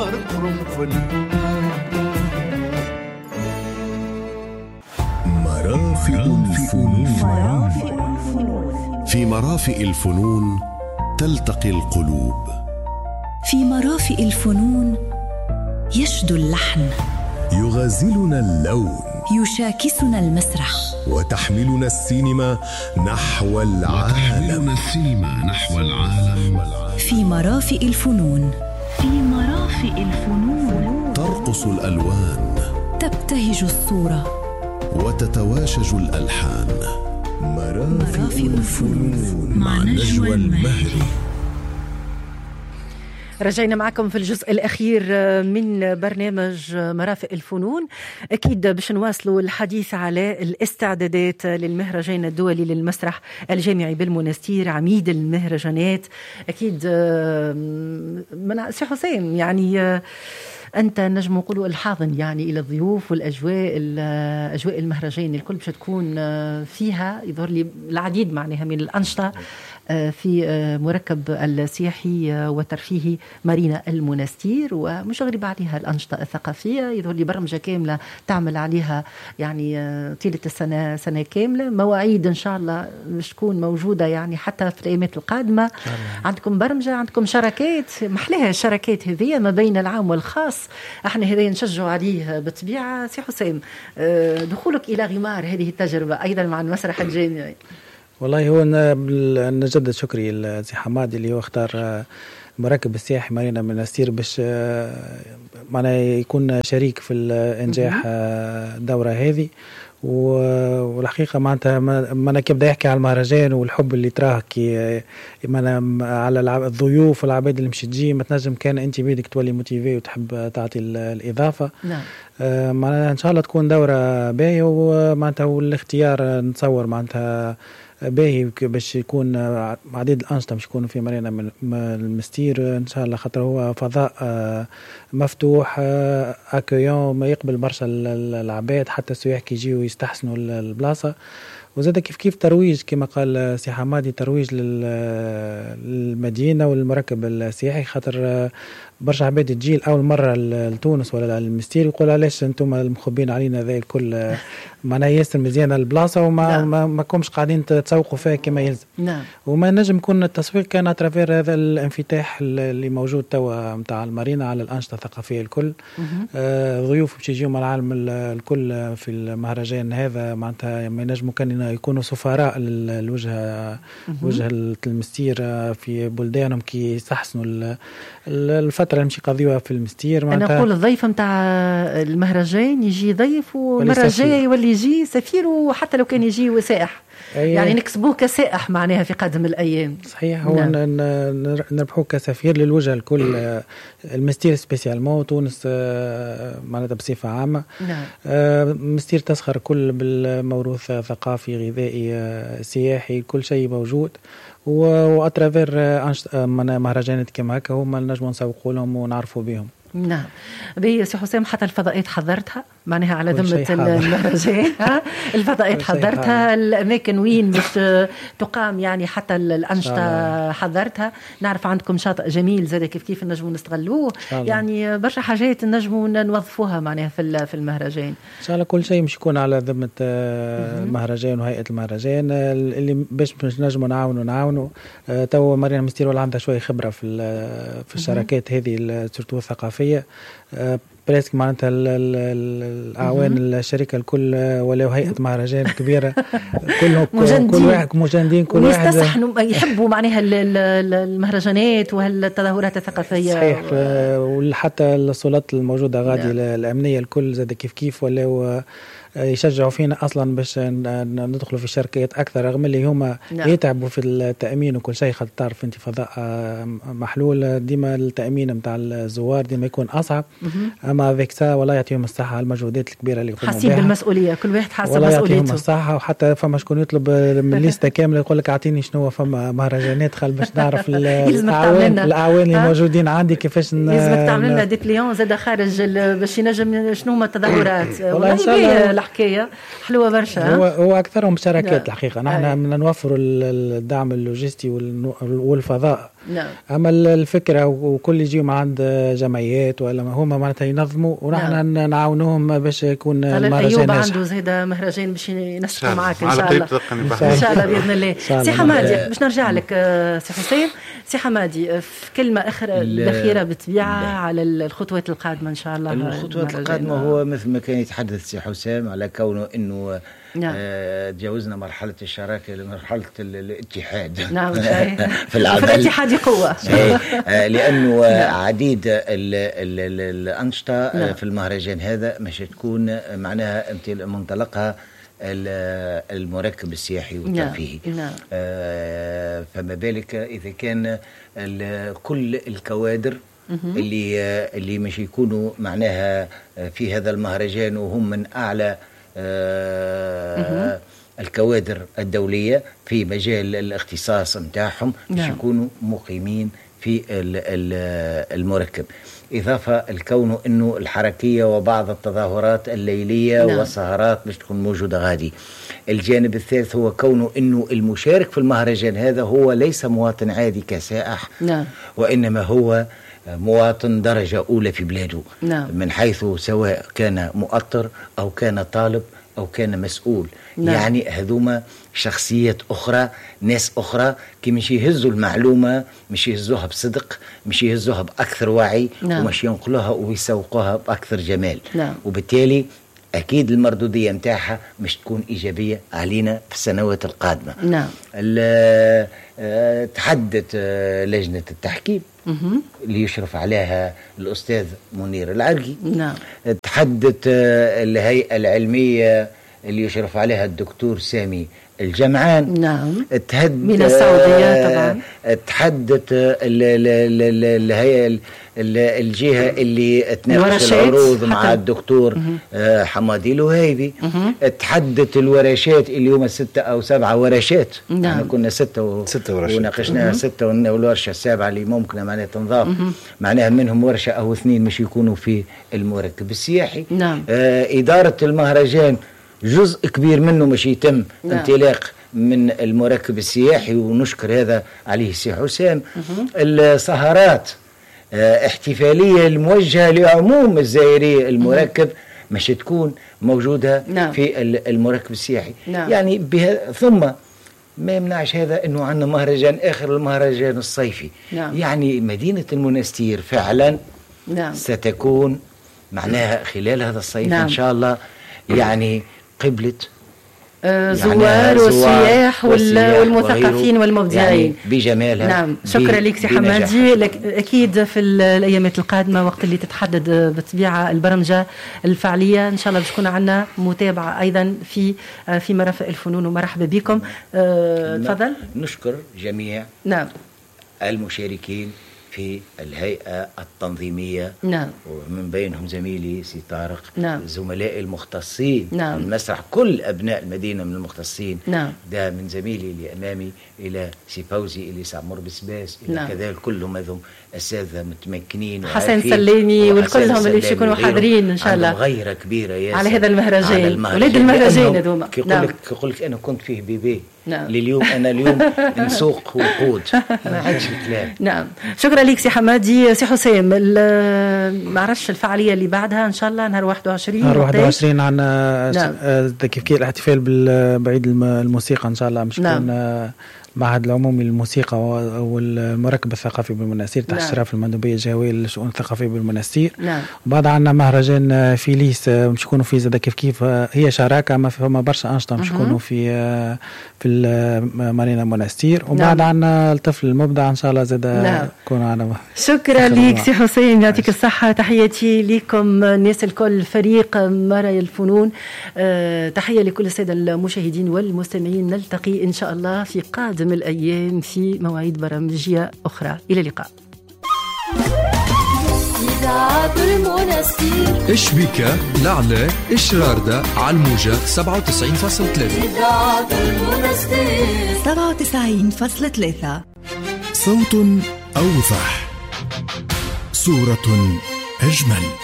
نهار قرنفل. مرافئ الفنون. في مرافئ الفنون تلتقي القلوب. في مرافئ الفنون يشدو اللحن، يغازلنا اللون، يشاكسنا المسرح، وتحملنا السينما نحو العالم. في مرافئ الفنون. في مرافئ الفنون ترقص الألوان، تبتهج الصورة، وتتواشج الألحان. مرافئ الفنون مع نجوى المهري. رجعنا معكم في الجزء الأخير من برنامج مرافئ الفنون. أكيد باش نواصلوا الحديث على الاستعدادات للمهرجان الدولي للمسرح الجامعي بالمنستير، عميد المهرجانات. أكيد سي حسين، يعني أنت نجم نقولوا الحاضن يعني إلى الضيوف والأجواء أجواء المهرجان الكل باش تكون فيها يظهر لي العديد معناها من الأنشطة في مركب السياحي والترفيهي مارينا المنستير، ومش غريب عليها الأنشطة الثقافية. يظهر لي برمجة كاملة تعمل عليها يعني طيلة السنة، سنة كاملة. مواعيد إن شاء الله مش تكون موجودة يعني حتى في الأيامات القادمة. عندكم برمجة، عندكم شراكات، محلها الشراكات هذه ما بين العام والخاص. احنا هذا نشجع عليه بالطبيعة. سي حسين، دخولك إلى غمار هذه التجربة أيضا مع المسرح الجامعي. والله هو نجدد شكري لسي حمادي اللي هو اختار مركب السياحي مارينا منستير باش معناه يكون شريك في الانجاح الدورة هذه. والحقيقة معناتها ما أنا كيبدأ يحكي على المهرجان والحب اللي تراه كي على الضيوف والعباد اللي مش تجي، ما تنجم كان أنت بيدك تولي موتيفي وتحب تعطي الإضافة. نعم. معناتها إن شاء الله تكون دورة باهية، ومعناتها والاختيار نتصور معناتها باهي باش يكون عديد الأنشطة باش يكونوا في مارينا المنستير إن شاء الله، خاطر هو فضاء مفتوح أكيون ما يقبل برشا العباد، حتى السياح كي يجيوا يستحسنوا البلاصة. وزاد كيف ترويج كما قال سي حمادي، ترويج للمدينة والمركب السياحي، خاطر برشا عباد تجي أول مرة لتونس ولا المنستير يقول علاش أنتم المخبين علينا ذا الكل، معناها ياسر مزيانة البلاصة وما ما كومش قاعدين تسوقوا فيها كما يلزم. نعم. وما نجم يكون التسويق كان اترافير هذا الانفتاح اللي موجود توا متاع المارينا على الأنشطة الثقافية الكل. ضيوف باش يجيو من العالم الكل في المهرجان هذا، معناتها ما ينجموا كان يكونوا سفراء الوجه وجه المنستير في بلدانهم كي يستحسنوا الفترة اللي مشي قضيوها في المنستير. أنا أقول الضيف متاع المهرجان يجي ضيف، والمرة الجاية يولي يجي سفير، وحتى لو كان يجي وسائح يعني نكسبوه كسائح معناها في قادم الأيام. صحيح. هو نربحوه كسفير للوجه الكل، المنستير سبيسيالمون تونس معناتها بصفة عامة. نعم. المنستير تسخر كل بالموروث ثقافي غذائي سياحي، كل شيء موجود. وأترافير مهرجانات كما هكا هما نجموا نسوقوا لهم ونعرفوا بهم. نعم. بي سي حسام، حتى الفضاءات حضرتها معناها على ذمة المهرجان. الفضاءات حضرتها، الأماكن وين باش تقام يعني حتى الأنشطة حضرتها. نعرف عندكم شاطئ جميل زاد كيف نجموا نستغلوه، يعني برشا حاجات نجموا نوظفوها معناها في المهرجان. إن شاء الله كل شيء مش يكون على ذمة المهرجان وهيئة المهرجان اللي باش نجموا نعاونوا. تو مارينا المنستير ولا عندها شوية خبرة في الشراكات هذه سورتو الثقافية. بريسك معناتها الأعوان الشركة الكل ولا هيئة مهرجان كبيرة كلهم كل واحد مجندين، كل واحد يستحنوا يحبوا معناها المهرجانات والتظاهرات الثقافية. صحيح. وحتى السلطات الموجودة غادي الأمنية الكل زاد كيف ولا يشجعوا فينا أصلا باش ندخلوا في الشركات أكثر، رغم اللي هما يتعبوا في التأمين وكل شيء. خاطر تعرف أنت فضاء محلول، ديما التأمين متاع الزوار ديما يكون أصعب. أما ذيك ساعة والله يعطيهم الصحة على المجهودات الكبيرة اللي يقوموا بها، حاسين بالمسؤولية، كل واحد حاسس مسؤوليته. يعطيهم الصحة. وحتى فما شكون يطلب من ليستة كاملة يقول لك أعطيني شنو فما مهرجانات خل باش نعرف الأعوان اللي موجودين عندي كيفاش لازمك تعمل لنا ديبليون زاد خارج باش ينجم شنو ما التظاهرات. والله إن شاء الله الحكاية حلوة برشا. هو أكثرهم شراكات الحقيقة. نحن نوفر الدعم اللوجستي والفضاء نعم. اما الفكره وكل يجيهم عند جمعيات ولا هما معناتها ينظموا ونحن نعاونوهم باش يكون المهرجان ناجح. عنده زيد مهرجان باش ينسقوا معاك ان شاء الله ان شاء الله باذن الله. سي حمادي باش نرجع لك سي حسين. سي حمادي في كلمه الاخيره بالطبيعه على الخطوات القادمه ان شاء الله. الخطوات القادمه هو مثل ما كان يتحدث سي حسام على كونه انه تجاوزنا مرحلة الشراكة لمرحلة الاتحاد. نعم في العمل. الاتحاد قوة. لأنه عديد الأنشطة في المهرجان هذا مش تكون معناها منطلقها المركب السياحي والترفيهي. فما بالك إذا كان كل الكوادر اللي مش يكونوا معناها في هذا المهرجان وهم من أعلى الكوادر الدولية في مجال الاختصاص متاعهم باش يكونوا مقيمين في المركب. إضافة الكون أنه الحركية وبعض التظاهرات الليلية والسهرات باش تكون موجودة غادي. الجانب الثالث هو كونه أنه المشارك في المهرجان هذا هو ليس مواطن عادي كسائح وإنما هو مواطن درجة أولى في بلاده. من حيث سواء كان مؤطر أو كان طالب أو كان مسؤول. يعني هذوما شخصيات أخرى، ناس أخرى كي مش يهزوا المعلومة، مش يهزوها بصدق، مش يهزوها بأكثر وعي، ومش ينقلوها ويسوقوها بأكثر جمال. وبالتالي أكيد المردودية متاعها مش تكون إيجابية علينا في السنوات القادمة. تحدث لجنة التحكيم اللي يشرف عليها الأستاذ منير العرقي. تحدث الهيئة العلمية اللي يشرف عليها الدكتور سامي الجمعان. من السعودية طبعا. تحدث الهيئة الجهة اللي تناقش العروض مع الدكتور حمادي الوهيبي. تحدث الورشات اليوم 6 أو 7 ورشات. يعني كنا 6 ورشات وناقشناها 6 والورشة السابعة اللي ممكن معناها تنضاف معناها منهم ورشة أو 2 مش يكونوا في المركب السياحي. إدارة المهرجان جزء كبير منه مش يتم انطلاق من المركب السياحي ونشكر هذا عليه سي حسام. السهرات احتفالية الموجهة لعموم الزائري المركب مش تكون موجودة في المركب السياحي. يعني ثم ما يمنعش هذا انه عندنا مهرجان اخر المهرجان الصيفي. يعني مدينة المنستير فعلا ستكون معناها خلال هذا الصيف ان شاء الله يعني قبلة زوار وسياح والمثقفين والمبدعين يعني بجمالها. شكرا لك سي حمادي. اكيد في الايامات القادمه وقت اللي تتحدد بالطبيعه البرمجه الفعليه ان شاء الله باش تكون عندنا متابعه ايضا في مرافق الفنون. ومرحبا بكم. تفضل. نشكر جميع المشاركين في الهيئة التنظيمية. ومن بينهم زميلي سي طارق. زملائي المختصين المسرح كل أبناء المدينة من المختصين. ده من زميلي اللي أمامي إلى سي فوزي إلى سعمر بسباس إلى كذلك كلهم هذم أساتذة متمكنين حسن سلامي والكلهم اللي يكونوا حاضرين إن شاء الله. غيرة كبيرة على هذا المهرجان. ولاد المهرجان هذوما. يقول لك أنا كنت فيه بيبي. لليوم أنا اليوم نسوق وقود ما عادش الكلام. شكرا لك سي حمادي. سي حسام ما عرفش الفعالية اللي بعدها إن شاء الله نهار 21 عنا كيف الاحتفال بعيد الموسيقى إن شاء الله مش كنا معهد العمومي للموسيقى والمركب الثقافي بالمنستير تحت إشراف المندوبية الجهوية للشؤون الثقافية بالمنستير. وبعد عندنا مهرجان فيليس مش يكونوا فيه زاد كيف هي شراكة ما فيها برشا أنشطة مش يكونوا في مارينا منستير. وبعد عندنا الطفل المبدع إن شاء الله زاد يكون عندنا. شكرا ليك سي حسين يعطيك الصحة. تحياتي لكم الناس الكل فريق مرايا الفنون. تحية لكل السادة المشاهدين والمستمعين. نلتقي إن شاء الله في قادم الأيام في مواعيد برامجية أخرى. إلى اللقاء. إذاعة المنستير إشبيكا لعلة إشراردة على الموجة 97.3. إذاعة المنستير 97.3. صوت أوضح، صورة أجمل.